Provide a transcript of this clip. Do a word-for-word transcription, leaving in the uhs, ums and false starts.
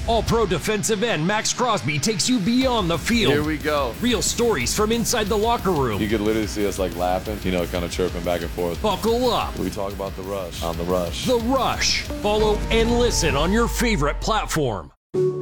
All-Pro defensive end Max Crosby takes you beyond the field. Here we go. Real stories from inside the locker room. You could literally see us like laughing, you know, kind of chirping back and forth. Buckle up. We talk about the rush on the rush. The Rush. Follow and listen on your favorite platform.